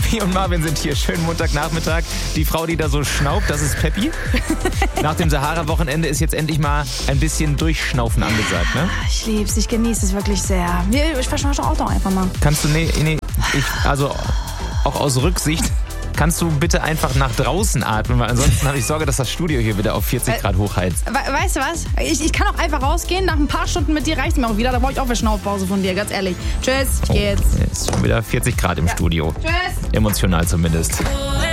Steffi und Marvin sind hier. Schönen Montagnachmittag. Die Frau, die da so schnaubt, das ist Peppi. Nach dem Sahara-Wochenende ist jetzt endlich mal ein bisschen Durchschnaufen angesagt, ne? Ich lieb's, ich genieße es wirklich sehr. Ich verschnausche auch doch einfach mal. Kannst du, also auch aus Rücksicht, kannst du bitte einfach nach draußen atmen, weil ansonsten habe ich Sorge, dass das Studio hier wieder auf 40 Grad hochheizt. Weißt du was? Ich kann auch einfach rausgehen. Nach ein paar Stunden mit dir reicht's mir auch wieder. Da brauche ich auch eine Schnaufpause von dir, ganz ehrlich. Tschüss, ich gehe jetzt. Ist schon wieder 40 Grad im Studio. Tschüss. Emotional zumindest.